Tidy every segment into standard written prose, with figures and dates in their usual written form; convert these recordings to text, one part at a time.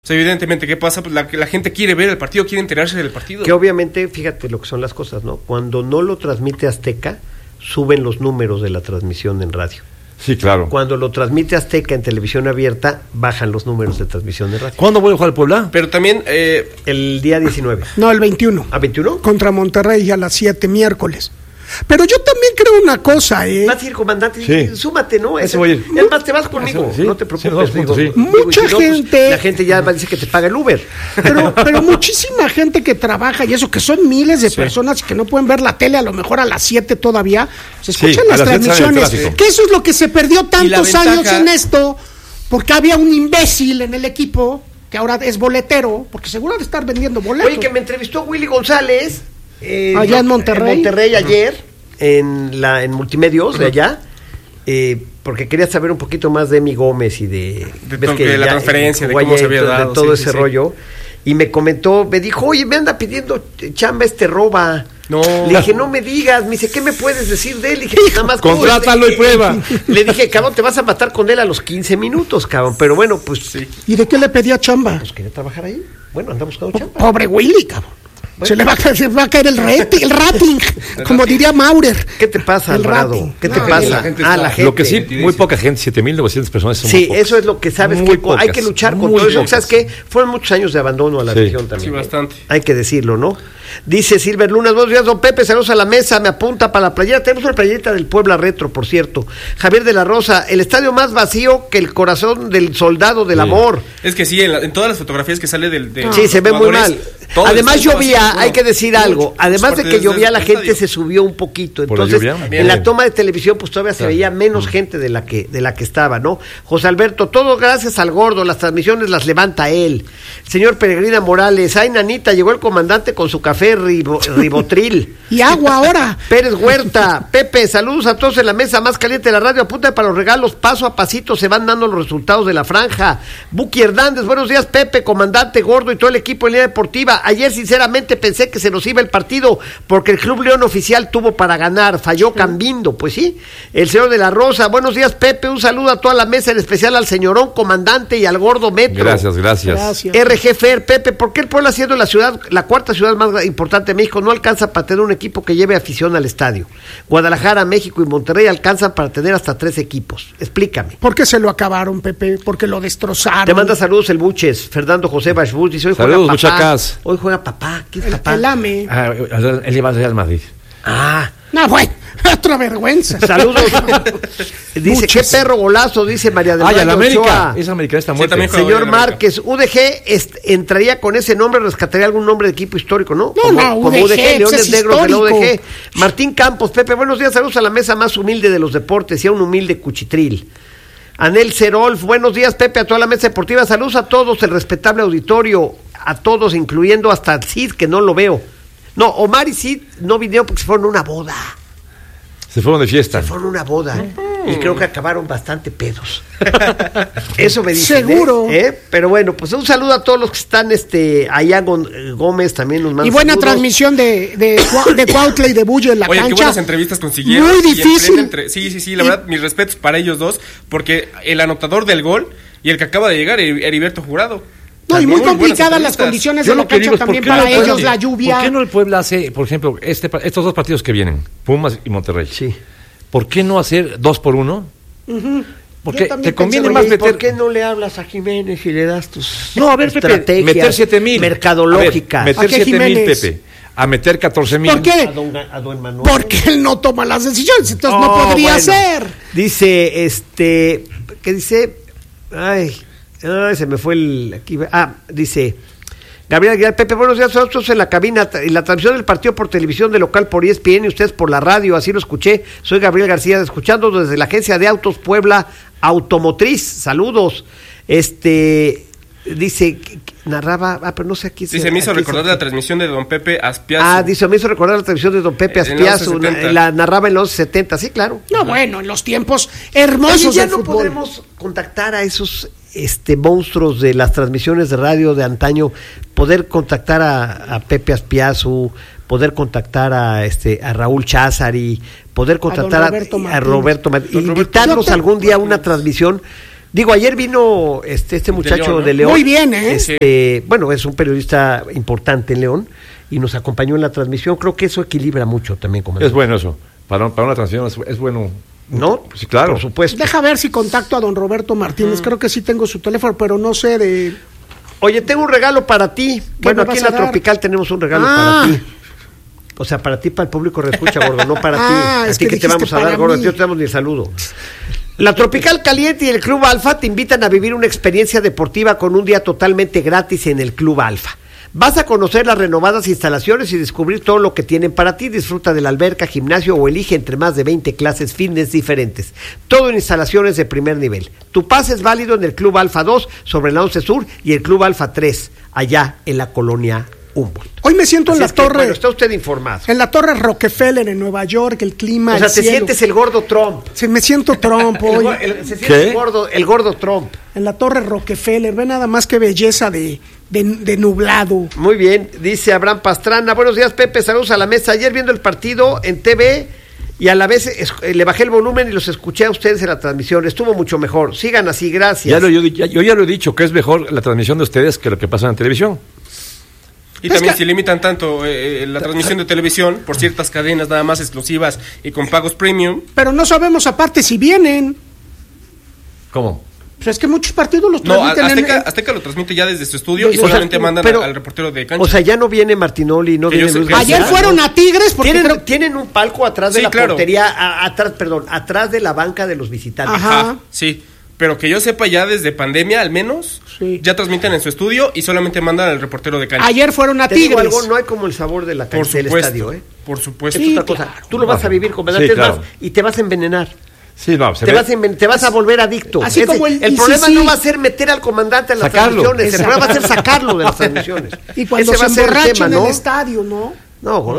O sea, evidentemente, ¿qué pasa? Pues la gente quiere ver el partido, quiere enterarse del partido. Que obviamente, fíjate lo que son las cosas, ¿no? Cuando no lo transmite Azteca, suben los números de la transmisión en radio. Sí, claro. Cuando lo transmite Azteca en televisión abierta, bajan los números de transmisión de radio. ¿Cuándo vuelve a jugar el Puebla? Pero también... el día 19. No, el 21. ¿A 21? Contra Monterrey a las 7, miércoles. Pero yo también creo una cosa, Vas a ir, comandante, sí. Súmate, ¿no? Ese voy a ir. Es más, te vas conmigo, Sí, no te preocupes. sí, digo, sí. Mucha gente... la gente ya dice que te paga el Uber. Pero muchísima gente que trabaja, y eso que son miles de personas y que no pueden ver la tele a lo mejor a las 7 todavía, se escuchan las transmisiones. Que eso es lo que se perdió tantos años en esto, porque había un imbécil en el equipo, que ahora es boletero, porque seguro de estar vendiendo boletos. Oye, que me entrevistó Willy González... allá en Monterrey. En Monterrey ayer, en Multimedios de allá, porque quería saber un poquito más de Emi Gómez y de la transferencia, de cómo se había dado. De todo ese rollo. Y me comentó, me dijo, oye, me anda pidiendo chamba Roba. No. Le dije, no me digas. Me dice, ¿qué me puedes decir de él? Le dije, nada más... Contrátalo y prueba. Le dije, cabrón, te vas a matar con él a los 15 minutos, cabrón. Pero bueno, pues... Sí. ¿Y de qué le pedía chamba? Pues quería trabajar ahí. Bueno, anda buscando chamba. Pobre Willy, cabrón. Se le va a caer el rating, como diría Maurer. ¿Qué te pasa, Alvarado? ¿Qué te pasa? La gente Lo que sí, muy poca gente, 7,900 personas son sí, eso es lo que sabes, que hay que luchar con todo eso. ¿Sabes qué? Fueron muchos años de abandono a la región también. Sí, bastante. Hay que decirlo, ¿no? Dice Silver Lunas, buenos días, don Pepe, saludos a la mesa, me apunta para la playera. Tenemos una playerita del Puebla Retro, por cierto. Javier de la Rosa, el estadio más vacío que el corazón del soldado del amor. Es que sí, en todas las fotografías que sale sí, se ve muy mal. Además llovía, hay que decir algo. Además de que llovía, la gente se subió un poquito. Entonces, en la toma de televisión, pues todavía se veía menos gente de la que estaba, ¿no? José Alberto, todo gracias al gordo, las transmisiones las levanta él. Señor Peregrina Morales, ay, nanita, llegó el comandante con su café Ribotril. Y agua ahora. Pérez Huerta, Pepe, saludos a todos en la mesa más caliente de la radio, apunta para los regalos, paso a pasito se van dando los resultados de la franja. Buki Hernández, buenos días, Pepe, comandante, gordo y todo el equipo en línea deportiva. Ayer sinceramente pensé que se nos iba el partido porque el Club León Oficial tuvo para ganar, falló Cambindo, pues sí. El señor de la Rosa, buenos días, Pepe, un saludo a toda la mesa, en especial al señorón comandante y al gordo Metro. Gracias. RG Fer, Pepe, ¿por qué el Puebla, siendo la cuarta ciudad más importante de México, no alcanza para tener un equipo que lleve afición al estadio? Guadalajara, México y Monterrey alcanzan para tener hasta 3 equipos. Explícame. ¿Por qué se lo acabaron, Pepe? ¿Por qué lo destrozaron? Te manda saludos el Buches, Fernando José Bashbus, dice, hoy saludos, juega papá. Muchachas. Hoy juega papá. ¿Quién es papá? El AME. Él iba al Real Madrid. No, bueno, otra vergüenza. Saludos. Dice, qué perro golazo, dice María del Valle la América. Ochoa. Esa americana está muerta. Señor Márquez, UDG entraría con ese nombre, rescataría algún nombre de equipo histórico, ¿no? Como UDG, Leones Negros de la histórico. UDG. Martín Campos, Pepe, buenos días, saludos a la mesa más humilde de los deportes y a un humilde cuchitril. Anel Cerolf, buenos días, Pepe, a toda la mesa deportiva, saludos a todos, el respetable auditorio, a todos, incluyendo hasta Cid, que no lo veo. No, Omar y Cid no vinieron porque se fueron a una boda. Se fueron de fiesta. Se fueron a una boda. Y creo que acabaron bastante pedos. Eso me dicen. Seguro. Pero bueno, pues un saludo a todos los que están allá con Gómez también nos manda. Y buena saludos. transmisión de Cuautla y de Bulle en la cancha. Oye, qué buenas entrevistas consiguieron. Muy difícil. Sí, la verdad, mis respetos para ellos dos, porque el anotador del gol y el que acaba de llegar, Heriberto Jurado. No, y muy complicadas las condiciones de la cancha también para ellos, la lluvia. ¿Por qué no el Puebla hace, por ejemplo, estos dos partidos que vienen, Pumas y Monterrey? Sí. ¿Por qué no hacer 2-1? Porque te conviene Oye, más meter. ¿por qué no le hablas a Jiménez y le das tus No, a ver, Pepe, meter 7,000 mercadológicas? Meter 7,000, Pepe. A meter 14,000. ¿Por qué? A don Manuel. Porque él no toma las decisiones, entonces no podría ser. Dice, ¿qué dice? Ay, se me fue dice Gabriel Aguilar, Pepe, buenos días, nosotros en la cabina y la transmisión del partido por televisión de local por ESPN y ustedes por la radio, así lo escuché. Soy Gabriel García, escuchando desde la agencia de autos Puebla Automotriz. Saludos. Dice, narraba, pero no sé aquí. Dice, me hizo recordar la transmisión de don Pepe Aspiazu. Dice, me hizo recordar la transmisión de don Pepe Aspiazu, la narraba en los 70, sí, claro. No, bueno, en los tiempos hermosos Oye, ya del no fútbol. podemos contactar a esos monstruos de las transmisiones de radio de antaño, poder contactar a Pepe Aspiazu, poder contactar a Raúl Cházari, poder contactar a Roberto Martínez, invitarlos algún día a una transmisión Digo, ayer vino este muchacho de León. Muy bien, ¿eh? Bueno, es un periodista importante en León y nos acompañó en la transmisión. Creo que eso equilibra mucho también. Es bueno eso. Para una transmisión es bueno. ¿No? Sí, claro. Por supuesto. Deja ver si contacto a don Roberto Martínez. Creo que sí tengo su teléfono, pero no sé de... Oye, tengo un regalo para ti. Bueno, aquí en la Tropical tenemos un regalo para ti. O sea, para ti, para el público reescucha, gordo, no para ti. Es que te vamos a dar, gordo, no te damos ni el saludo. La Tropical Caliente y el Club Alfa te invitan a vivir una experiencia deportiva con un día totalmente gratis en el Club Alfa. Vas a conocer las renovadas instalaciones y descubrir todo lo que tienen para ti. Disfruta de la alberca, gimnasio o elige entre más de 20 clases fitness diferentes. Todo en instalaciones de primer nivel. Tu pase es válido en el Club Alfa 2 sobre la 11 Sur y el Club Alfa 3 allá en la colonia Humboldt. Hoy me siento en la torre. Bueno, está usted informado. En la torre Rockefeller en Nueva York, el clima. O sea, te sientes el gordo Trump. Sí, me siento Trump hoy. Se siente el gordo Trump. En la torre Rockefeller, ve nada más que belleza de nublado. Muy bien, dice Abraham Pastrana. Buenos días, Pepe, saludos a la mesa. Ayer viendo el partido en TV y a la vez le bajé el volumen y los escuché a ustedes en la transmisión. Estuvo mucho mejor. Sigan así, gracias. Yo ya lo he dicho, que es mejor la transmisión de ustedes que lo que pasa en televisión. Y también si limitan tanto la transmisión de televisión por ciertas cadenas nada más exclusivas y con pagos premium. Pero no sabemos aparte si vienen. ¿Cómo? Pues es que muchos partidos los transmiten. Azteca lo transmite ya desde su estudio y solamente mandan al reportero de cancha. O sea, ya no viene Martinoli, no viene Luis García. Ayer fueron a Tigres porque tienen un palco atrás de la portería, atrás de la banca de los visitantes. Ajá, sí. Pero que yo sepa ya desde pandemia al menos, ya transmiten en su estudio y solamente mandan al reportero de cancha. Ayer fueron a Tigres. Digo algo, no hay como el sabor de la cancha del estadio, ¿eh? Por supuesto. Es otra cosa. Tú lo vas a vivir, comandante, más, y te vas a envenenar. Sí, no, te vas a volver adicto. Así como el problema no va a ser meter al comandante en las transmisiones, el problema va a ser sacarlo de las transmisiones. Y cuando se emborrachen en el estadio, ¿no? No,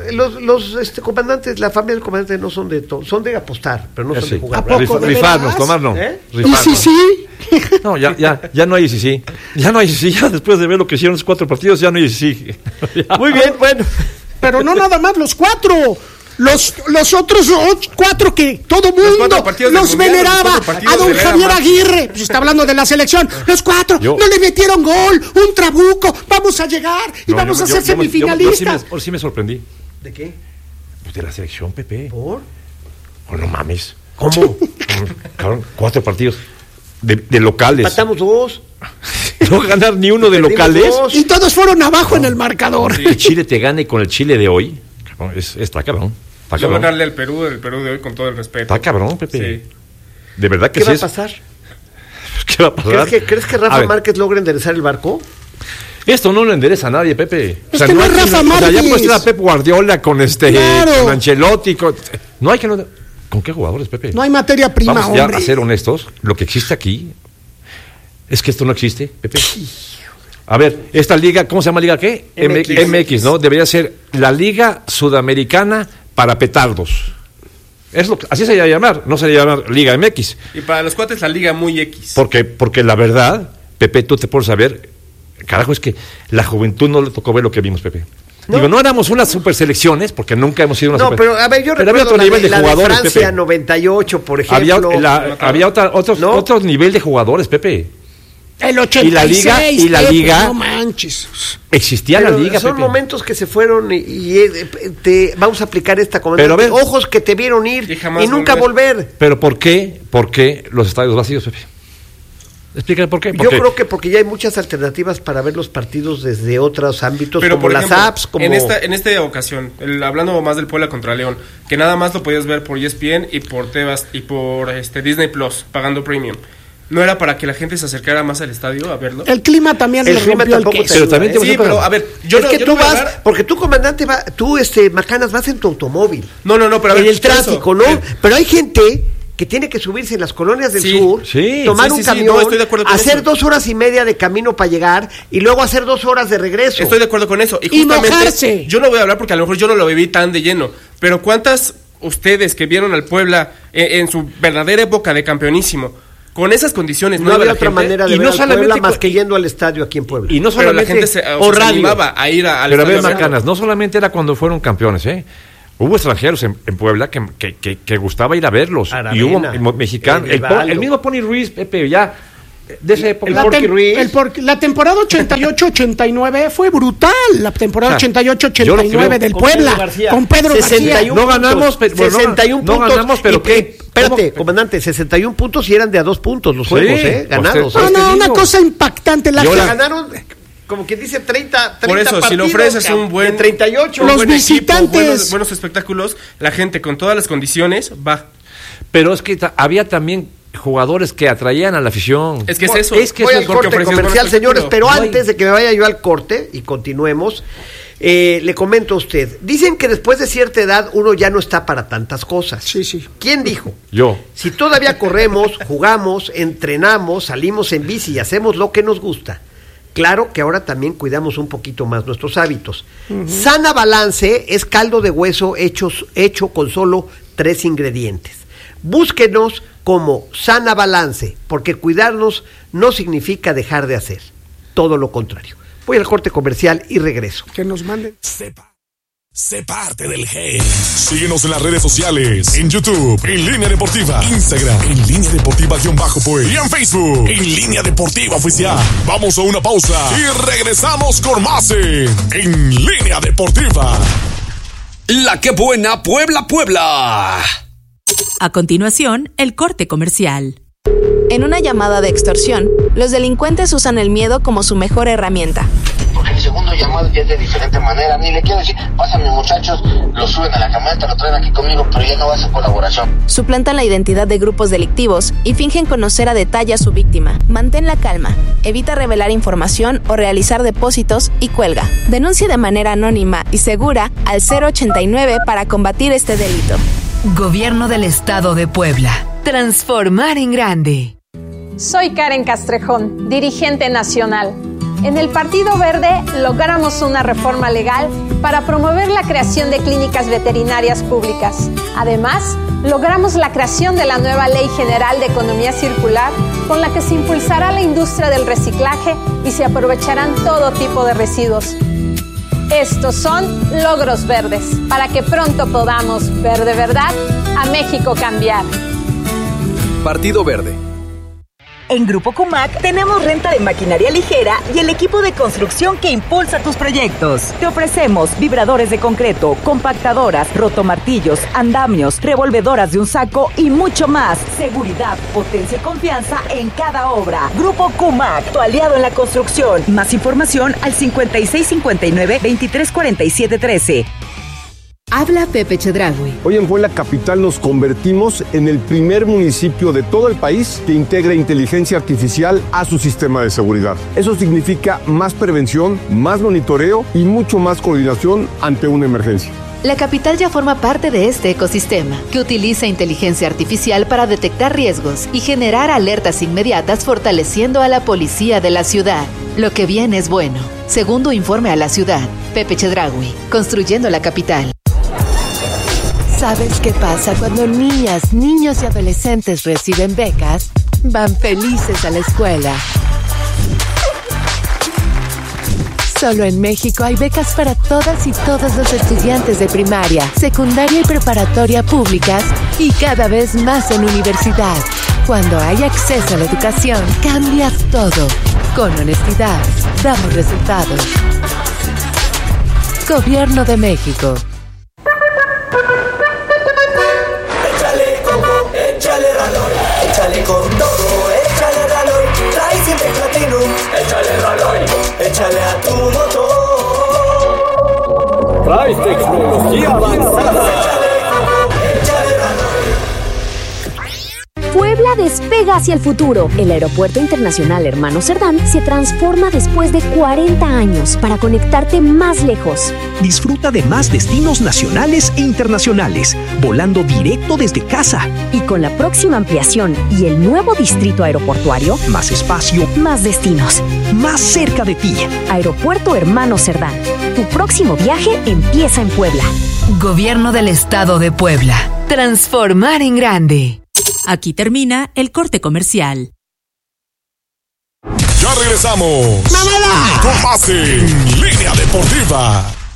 los comandantes, la familia del comandante no son de todo, son de apostar, pero no son de jugar. Rifarnos, tomarnos. Rifarnos. ¿Sí? No, ya no hay sí. Ya no hay sí, ya después de ver lo que hicieron los 4 partidos, ya no hay sí. Muy bien, bueno. Pero no nada más los 4. Los otros 4 que todo mundo los veneraba, a don Javier Aguirre, pues está hablando de la selección, los 4 no le metieron gol, un trabuco, vamos a llegar y vamos a ser semifinalistas. Por sí me sorprendí. ¿De qué? Pues de la selección, Pepe. ¿Por? Oh, no mames. ¿Cómo? Cabrón, 4 partidos de locales. Matamos 2. No ganar ni uno de locales. 2. Y todos fueron abajo en el marcador. Que Chile te gane con el Chile de hoy. Cabrón, está cabrón. Yo ganarle al Perú de hoy con todo el respeto. Está cabrón, Pepe. Sí. De verdad que ¿Qué va a pasar? ¿Qué va a pasar? ¿Crees que Rafa Márquez logra enderezar el barco? Esto no lo endereza a nadie, Pepe. Es que no es Rafa Márquez. Ya puedes ir a Pep Guardiola con con Ancelotti. No hay que no. ¿Con qué jugadores, Pepe? No hay materia prima, Vamos ya a ser honestos. Lo que existe aquí es que esto no existe, Pepe. A ver, esta liga, ¿cómo se llama liga qué? MX, ¿no? Debería ser la Liga Sudamericana para petardos. Así se debería llamar, no se debería llamar Liga MX. Y para los cuates la Liga muy X. Porque la verdad, Pepe, tú te puedes saber, carajo, es que la juventud no le tocó ver lo que vimos, Pepe. ¿No? Digo, no éramos unas super selecciones, porque nunca hemos sido una super. Pero a ver, yo recuerdo había otro nivel de jugadores, de Francia, Pepe. 98, por ejemplo. Había otro nivel de jugadores, Pepe. El 86, y la liga no manches. Existía pero la liga, son Pepe. momentos que se fueron y vamos a aplicar esta comandante. Ojos que te vieron ir y nunca volver. Pero ¿por qué los estadios vacíos, Pepe? Explícame por qué. Yo creo que porque ya hay muchas alternativas para ver los partidos desde otros ámbitos, pero como por ejemplo, las apps, como en esta ocasión, hablando más del Puebla contra León, que nada más lo podías ver por ESPN y por Tebas y por Disney Plus pagando premium. ¿No era para que la gente se acercara más al estadio a verlo? El clima también le rompió el queso. Pero también sí, pero a ver, tú vas, porque tú, comandante, Macanas, vas en tu automóvil. No, pero a ver, en el tráfico, ¿no? Pero hay gente que tiene que subirse en las colonias del sur, tomar un camión, hacer 2 horas y media de camino para llegar y luego hacer 2 horas de regreso. Estoy de acuerdo con eso. Y mojarse. Yo no voy a hablar porque a lo mejor yo no lo viví tan de lleno, pero ¿cuántas ustedes que vieron al Puebla en su verdadera época de campeonísimo, con esas condiciones no había otra manera de ver al Puebla más que yendo al estadio aquí en Puebla? Y no solamente la gente se animaba a ir al pero estadio. Pero a ver, Macanas, no solamente era cuando fueron campeones, Hubo extranjeros en Puebla que gustaba ir a verlos. Aravena, y hubo mexicanos. El mismo Pony Ruiz, Pepe, ya... De esa época. La temporada 88-89 fue brutal. La temporada 88-89 del Puebla. Con Pedro 61 García. No ganamos, pero 61 puntos. No ganamos, pero ¿qué? Espérate, comandante, 61 puntos y eran de a 2 puntos los juegos, ganados. Una cosa impactante. Ganaron, como quien dice, 30 por eso, partidos, si le ofreces un buen 38, los visitantes, equipo, buenos espectáculos, la gente con todas las condiciones va. Pero es que había también jugadores que atraían a la afición. Es que es eso. Voy al corte comercial, señores, pero antes de que me vaya yo al corte y continuemos, le comento a usted. Dicen que después de cierta edad uno ya no está para tantas cosas. Sí. ¿Quién dijo? Yo. Si todavía corremos, jugamos, entrenamos, salimos en bici y hacemos lo que nos gusta. Claro que ahora también cuidamos un poquito más nuestros hábitos. Sana Balance es caldo de hueso hecho con solo 3 ingredientes. Búsquenos como Sana Balance, porque cuidarnos no significa dejar de hacer, todo lo contrario. Voy al corte comercial y regreso. Que nos manden. Sé parte del game. Síguenos en las redes sociales, en YouTube, en Línea Deportiva, Instagram, en Línea Deportiva-Pues y en Facebook, en Línea Deportiva Oficial. Vamos a una pausa y regresamos con más en Línea Deportiva. La que buena Puebla. A continuación, el corte comercial. En una llamada de extorsión, los delincuentes usan el miedo como su mejor herramienta. Porque el segundo llamado ya es de diferente manera. Ni le quiero decir, pásame muchachos, lo suben a la camioneta, lo traen aquí conmigo, pero ya no va a ser colaboración. Suplantan la identidad de grupos delictivos y fingen conocer a detalle a su víctima. Mantén la calma, evita revelar información o realizar depósitos y cuelga. Denuncia de manera anónima y segura al 089 para combatir este delito. Gobierno del Estado de Puebla. Transformar en grande. Soy Karen Castrejón, dirigente nacional. En el Partido Verde logramos una reforma legal para promover la creación de clínicas veterinarias públicas. Además, logramos la creación de la nueva Ley General de Economía Circular, con la que se impulsará la industria del reciclaje y se aprovecharán todo tipo de residuos. Estos son logros verdes, para que pronto podamos ver de verdad a México cambiar. Partido Verde. En Grupo Cumac tenemos renta de maquinaria ligera y el equipo de construcción que impulsa tus proyectos. Te ofrecemos vibradores de concreto, compactadoras, rotomartillos, andamios, revolvedoras de un saco y mucho más. Seguridad, potencia y confianza en cada obra. Grupo Cumac, tu aliado en la construcción. Más información al 5659-234713. Habla Pepe Chedraui. Hoy en Puebla Capital nos convertimos en el primer municipio de todo el país que integra inteligencia artificial a su sistema de seguridad. Eso significa más prevención, más monitoreo y mucho más coordinación ante una emergencia. La capital ya forma parte de este ecosistema, que utiliza inteligencia artificial para detectar riesgos y generar alertas inmediatas, fortaleciendo a la policía de la ciudad. Lo que viene es bueno. Segundo informe a la ciudad, Pepe Chedraui, construyendo la capital. ¿Sabes qué pasa cuando niñas, niños y adolescentes reciben becas? Van felices a la escuela. Solo en México hay becas para todas y todos los estudiantes de primaria, secundaria y preparatoria públicas y cada vez más en universidad. Cuando hay acceso a la educación, cambia todo. Con honestidad, damos resultados. Gobierno de México. Échale Raloy, échale con todo, échale Raloy, trae siempre platino, échale Raloy, échale a tu motor. Trae tecnología avanzada. Puebla despega hacia el futuro. El Aeropuerto Internacional Hermano Cerdán se transforma después de 40 años para conectarte más lejos. Disfruta de más destinos nacionales e internacionales, volando directo desde casa. Y con la próxima ampliación y el nuevo distrito aeroportuario, más espacio, más destinos, más cerca de ti. Aeropuerto Hermano Cerdán. Tu próximo viaje empieza en Puebla. Gobierno del Estado de Puebla. Transformar en grande. Aquí termina el corte comercial. Ya regresamos. ¡Mamada! Con más en Línea Deportiva.